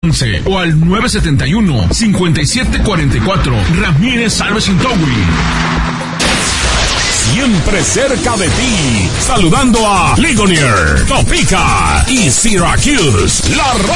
o al 971-5744. Ramírez Salvation Towing. Siempre cerca de ti, saludando a Ligonier, Topeka y Syracuse, la